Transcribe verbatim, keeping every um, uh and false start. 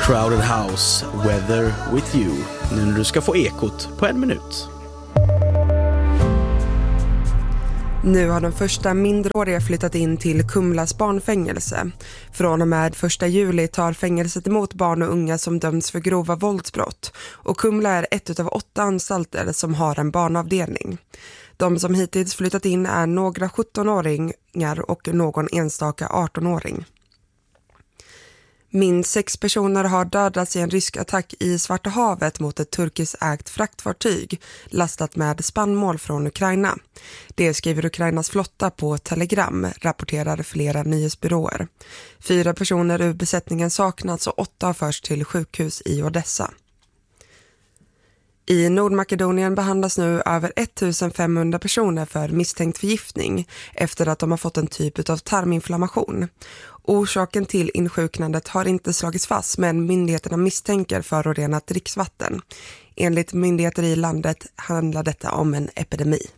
Crowded House, Weather With You. Nu när du ska få ekot på en minut. Nu har de första mindreåriga flyttat in till Kumlas barnfängelse. Från och med första juli tar fängelset emot barn och unga som döms för grova våldsbrott. Och Kumla är ett av åtta anstalter som har en barnavdelning. De som hittills flyttat in är några sjuttonåringar och någon enstaka artonåring. Minst sex personer har dödats i en rysk attack i Svarta havet mot ett turkiskt ägt fraktfartyg lastat med spannmål från Ukraina. Det skriver Ukrainas flotta på Telegram, rapporterar flera nyhetsbyråer. Fyra personer ur besättningen saknas och åtta har förts till sjukhus i Odessa. I Nordmakedonien behandlas nu över ettusenfemhundra personer för misstänkt förgiftning efter att de har fått en typ av tarminflammation. Orsaken till insjuknandet har inte slagits fast, men myndigheterna misstänker förorenat dricksvatten. Enligt myndigheter i landet handlar detta om en epidemi.